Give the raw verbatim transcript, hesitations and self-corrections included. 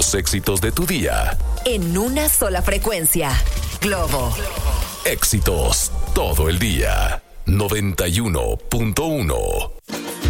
los éxitos de tu día. En una sola frecuencia. Globo. Éxitos todo el día. noventa y uno punto uno.